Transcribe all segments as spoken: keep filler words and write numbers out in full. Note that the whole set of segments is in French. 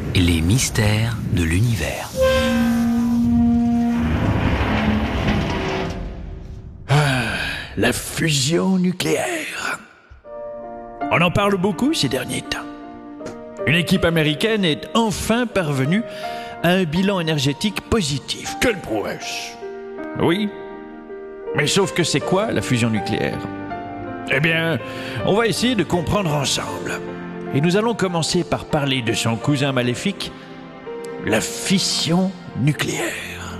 Les mystères de l'univers. Ah, la fusion nucléaire. On en parle beaucoup ces derniers temps. Une équipe américaine est enfin parvenue à un bilan énergétique positif. Quelle prouesse! Oui, mais sauf que c'est quoi la fusion nucléaire? Eh bien, on va essayer de comprendre ensemble. Et nous allons commencer par parler de son cousin maléfique, la fission nucléaire.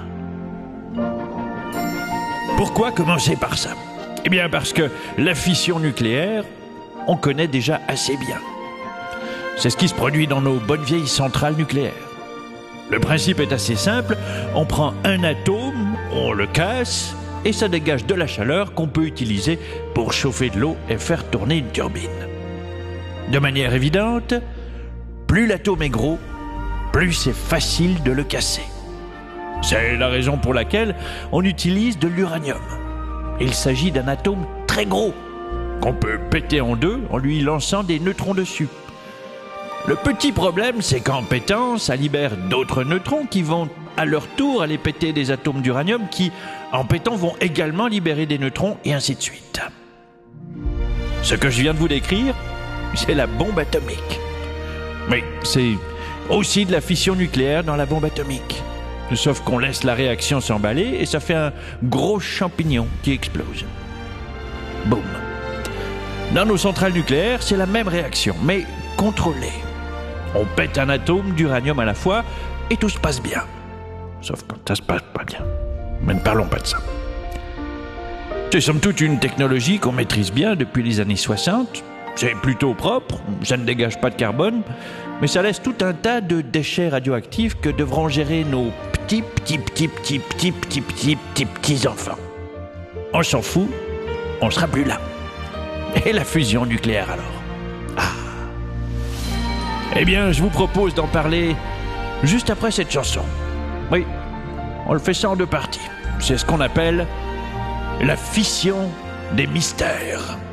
Pourquoi commencer par ça? Eh bien parce que la fission nucléaire, on connaît déjà assez bien. C'est ce qui se produit dans nos bonnes vieilles centrales nucléaires. Le principe est assez simple, on prend un atome, on le casse, et ça dégage de la chaleur qu'on peut utiliser pour chauffer de l'eau et faire tourner une turbine. De manière évidente, plus l'atome est gros, plus c'est facile de le casser. C'est la raison pour laquelle on utilise de l'uranium. Il s'agit d'un atome très gros, qu'on peut péter en deux en lui lançant des neutrons dessus. Le petit problème, c'est qu'en pétant, ça libère d'autres neutrons qui vont à leur tour aller péter des atomes d'uranium qui, en pétant, vont également libérer des neutrons et ainsi de suite. Ce que je viens de vous décrire, c'est la bombe atomique. Mais c'est aussi de la fission nucléaire dans la bombe atomique. Sauf qu'on laisse la réaction s'emballer et ça fait un gros champignon qui explose. Boum. Dans nos centrales nucléaires, c'est la même réaction, mais contrôlée. On pète un atome d'uranium à la fois et tout se passe bien. Sauf quand ça se passe pas bien. Mais ne parlons pas de ça. C'est somme toute une technologie qu'on maîtrise bien depuis les années soixante. C'est plutôt propre, ça ne dégage pas de carbone, mais ça laisse tout un tas de déchets radioactifs que devront gérer nos petits, petits, petits, petits, petits, petits, petits, petits, petits enfants. On s'en fout, on sera plus là. Et la fusion nucléaire alors? Ah. Eh bien, je vous propose d'en parler juste après cette chanson. Oui, on le fait ça en deux parties. C'est ce qu'on appelle la fission des mystères.